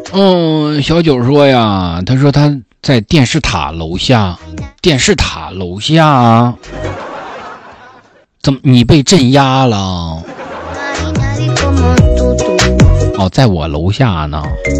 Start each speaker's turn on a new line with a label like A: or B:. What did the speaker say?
A: 小九说呀，他说他在电视塔楼下，电视塔楼下，怎么你被镇压了？哦，在我楼下呢。